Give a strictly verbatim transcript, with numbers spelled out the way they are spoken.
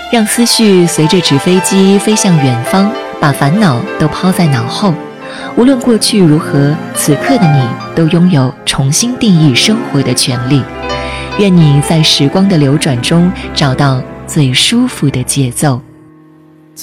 让思绪随着纸飞机飞向远方，把烦恼都抛在脑后。无论过去如何，此刻的你都拥有重新定义生活的权利。愿你在时光的流转中找到最舒服的节奏。